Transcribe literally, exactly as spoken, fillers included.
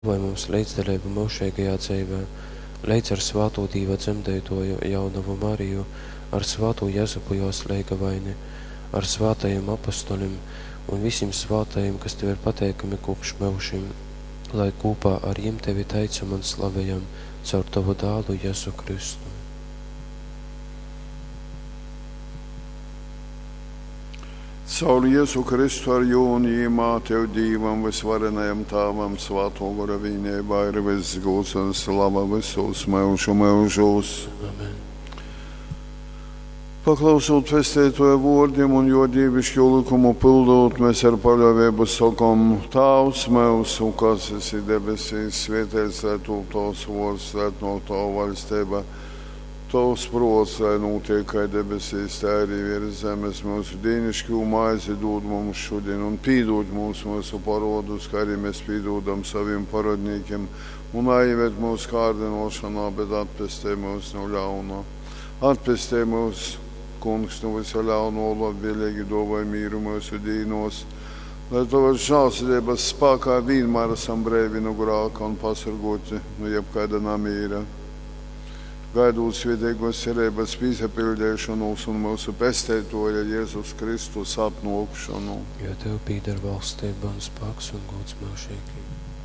Vai mums līdzdalību mūžīgajā dzīvē, līdz ar svāto Dīva dzemdētoju jaunavu Mariju, ar svāto Jezupu joslīga vaini, ar svātajiem apostolim un visiem svātajiem, kas tev ir pateikami kopš mūžim, lai kopā ar jiem tevi teicam un slavējam caur tavu dālu Jezu Kristu. Caur Jēzu Kristu ar jūnījumā Tev Dīvam visvarenajam Tāvam svāto gara vienībā ir viss gods un slava visos mūžu mūžos. Amen. Paklausot pestītoja vārdiem un jo dievišķo likumu pildot, mēs ar paļāvību sakam: Tēvs mūsu, kas esi debesīs, svētīts lai top tavs vārds, lai atnāk tava valstība. Tavs prāts, lai notiek kā debesīs, tā arī virs zemes. Mūsu dienascho maizi dod mums šodien un pīdod mums mūsu parodus, kā arī mēs pīdodam saviem parodniekiem. Un aivet mūsu kārdinošanā, bet atpestē mūs no ļauna. Atpestē mūs, Kungs, no visa ļauno, labvēlīgi dāvāj mīru mūsu dīnos. Lai tavas žēlsirdības spēkā vienmēr esam brīvi no grēka un pasargoti no jebkāda nemīra. Gaidot svētīgos cerības piesapildīšanos un mūsu pestītoja Jēzus Kristus atnākšanu. Jo tev pīdar valstība un spēks un gods mūžīgi.